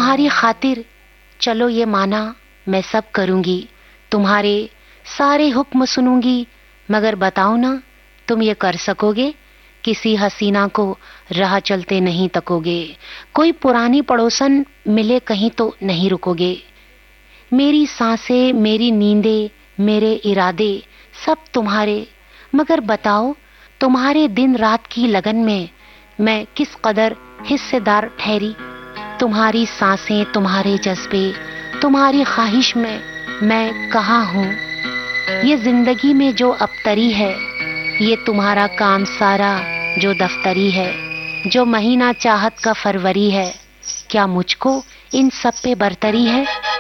तुम्हारी खातिर चलो ये माना मैं सब करूंगी, तुम्हारे सारे हुक्म सुनूंगी, मगर बताओ ना तुम ये कर सकोगे? किसी हसीना को राह चलते नहीं तकोगे, कोई पुरानी पड़ोसन मिले कहीं तो नहीं रुकोगे। मेरी सांसें, मेरी नींदें, मेरे इरादे सब तुम्हारे, मगर बताओ तुम्हारे दिन रात की लगन में मैं किस कदर हिस्सेदार ठहरी। तुम्हारी सांसें, तुम्हारे जज्बे, तुम्हारी ख्वाहिश में मैं कहाँ हूँ? ये जिंदगी में जो अब तरी है, ये तुम्हारा काम सारा जो दफ्तरी है, जो महीना चाहत का फरवरी है, क्या मुझको इन सब पे बरतरी है?